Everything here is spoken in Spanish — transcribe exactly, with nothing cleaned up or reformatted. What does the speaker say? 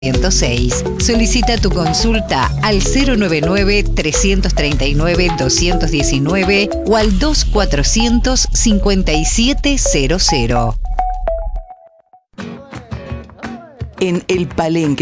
ciento seis. Solicita tu consulta al cero nueve nueve, tres tres nueve, dos uno nueve o al dos cuatrocientos, cincuenta y siete cero cero. En El Palenque